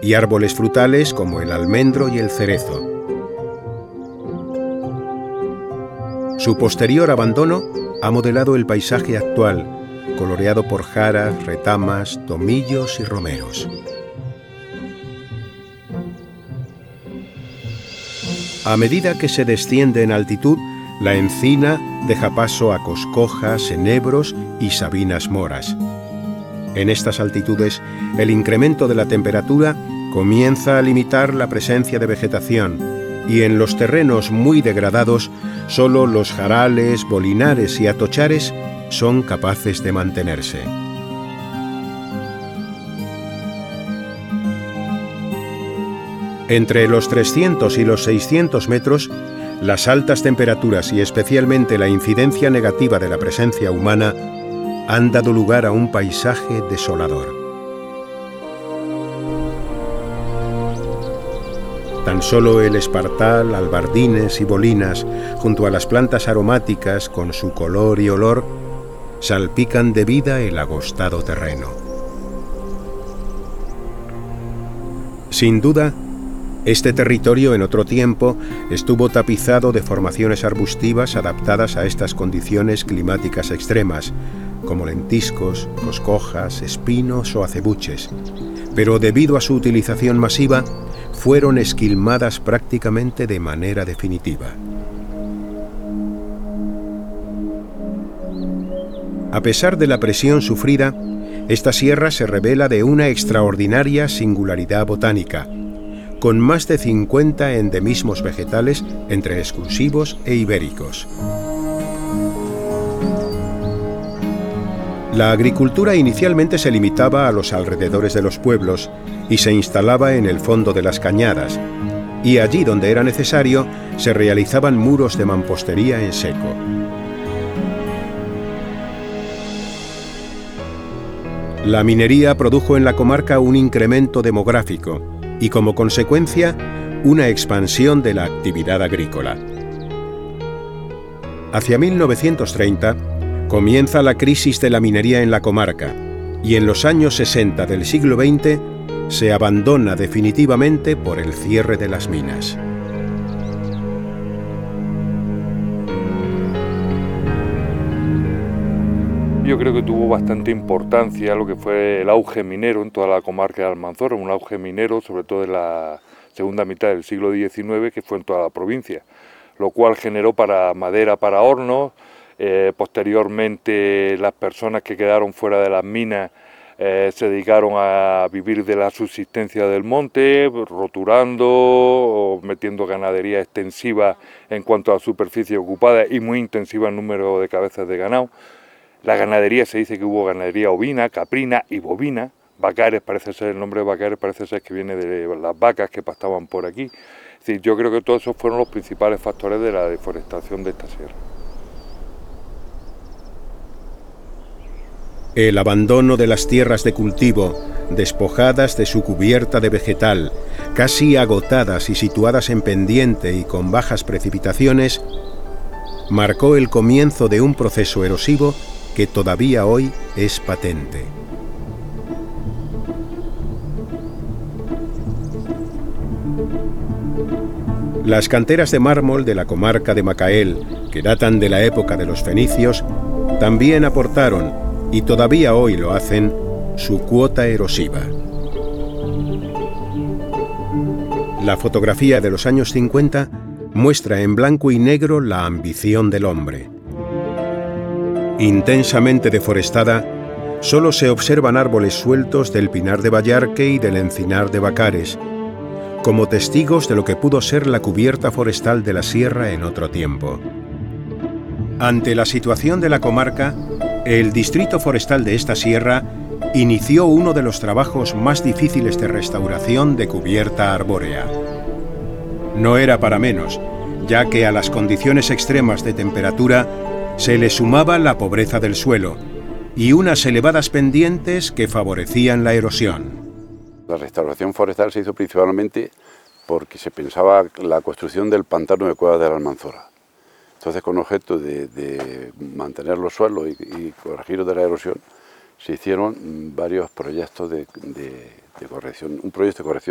y árboles frutales como el almendro y el cerezo. Su posterior abandono ha modelado el paisaje actual, coloreado por jaras, retamas, tomillos y romeros. A medida que se desciende en altitud, la encina deja paso a coscojas, enebros y sabinas moras. En estas altitudes, el incremento de la temperatura comienza a limitar la presencia de vegetación, y en los terrenos muy degradados, solo los jarales, bolinares y atochares son capaces de mantenerse. Entre los 300 y los 600 metros, las altas temperaturas y especialmente la incidencia negativa de la presencia humana han dado lugar a un paisaje desolador. Tan solo el espartal, albardines y bolinas, junto a las plantas aromáticas con su color y olor, salpican de vida el agostado terreno. Sin duda, este territorio en otro tiempo estuvo tapizado de formaciones arbustivas adaptadas a estas condiciones climáticas extremas, como lentiscos, coscojas, espinos o acebuches, pero debido a su utilización masiva, fueron esquilmadas prácticamente de manera definitiva. A pesar de la presión sufrida, esta sierra se revela de una extraordinaria singularidad botánica, con más de 50 endemismos vegetales entre exclusivos e ibéricos. La agricultura inicialmente se limitaba a los alrededores de los pueblos y se instalaba en el fondo de las cañadas, y allí donde era necesario se realizaban muros de mampostería en seco. La minería produjo en la comarca un incremento demográfico y, como consecuencia, una expansión de la actividad agrícola. Hacia 1930 comienza la crisis de la minería en la comarca y en los años 60 del siglo XX se abandona definitivamente por el cierre de las minas. Yo creo que tuvo bastante importancia lo que fue el auge minero en toda la comarca de Almanzora, un auge minero sobre todo en la segunda mitad del siglo XIX, que fue en toda la provincia, lo cual generó madera para hornos. Posteriormente las personas que quedaron fuera de las minas se dedicaron a vivir de la subsistencia del monte, roturando o metiendo ganadería extensiva en cuanto a superficie ocupada y muy intensiva en número de cabezas de ganado. La ganadería, se dice que hubo ganadería ovina, caprina y bovina. Vacares, parece ser, el nombre de vacares parece ser que viene de las vacas que pastaban por aquí. Es decir, yo creo que todos esos fueron los principales factores de la deforestación de esta sierra. El abandono de las tierras de cultivo, despojadas de su cubierta de vegetal, casi agotadas y situadas en pendiente y con bajas precipitaciones, marcó el comienzo de un proceso erosivo que todavía hoy es patente. Las canteras de mármol de la comarca de Macael, que datan de la época de los fenicios, también aportaron, y todavía hoy lo hacen, su cuota erosiva. La fotografía de los años 50 muestra en blanco y negro la ambición del hombre. Intensamente deforestada, solo se observan árboles sueltos del pinar de Vallarque y del encinar de Vacares, como testigos de lo que pudo ser la cubierta forestal de la sierra en otro tiempo. Ante la situación de la comarca, el Distrito Forestal de esta sierra inició uno de los trabajos más difíciles de restauración de cubierta arbórea. No era para menos, ya que a las condiciones extremas de temperatura se le sumaba la pobreza del suelo y unas elevadas pendientes que favorecían la erosión. La restauración forestal se hizo principalmente porque se pensaba la construcción del pantano de Cuevas de la Almanzora. Entonces, con objeto de mantener los suelos y corregir de la erosión, se hicieron varios proyectos de corrección. Un proyecto de corrección